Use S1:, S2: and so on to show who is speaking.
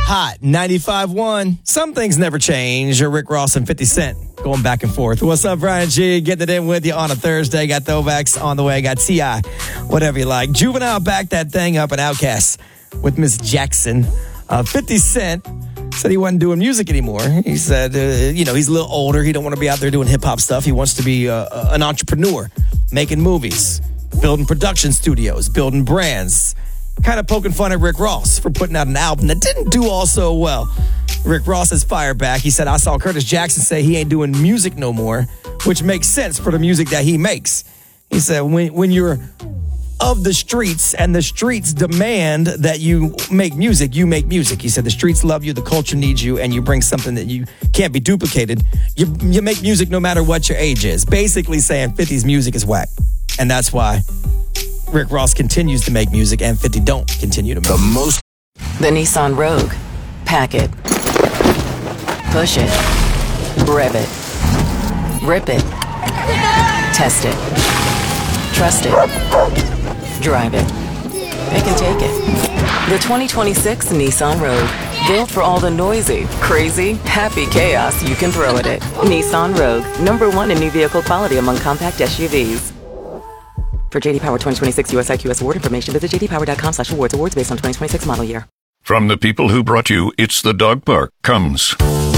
S1: Hot 95.1. Some things never change. Rick Ross and 50 Cent going back and forth. What's up, Brian G? Getting it in with you on a Thursday. Got throwbacks on the way. Got T.I. Whatever you like. Juvenile backed that thing up and Outkast with Miss Jackson. 50 Cent said he wasn't doing music anymore. He said, he's a little older. He don't want to be out there doing hip-hop stuff. He wants to be an entrepreneur, making movies, building production studios, building brands. Kind of poking fun at Rick Ross for putting out an album that didn't do all so well. Rick Ross has fired back. He said, I saw Curtis Jackson say he ain't doing music no more, which makes sense for the music that he makes. He said, when you're of the streets and the streets demand that you make music, you make music. He said, the streets love you, the culture needs you, and you bring something that you can't be duplicated. You make music no matter what your age is. Basically saying 50's music is whack. And that's why Rick Ross continues to make music and 50 don't continue to make music.
S2: The Nissan Rogue. Pack it. Push it. Rev it. Rip it. Test it. Trust it. Drive it. Pick and take it. The 2026 Nissan Rogue. Built for all the noisy, crazy, happy chaos you can throw at it. Nissan Rogue. #1 in new vehicle quality among compact SUVs. For JD Power 2026 US IQS award information, visit jdpower.com/awards. Awards based on 2026 model year.
S3: From the people who brought you It's the Dog Park comes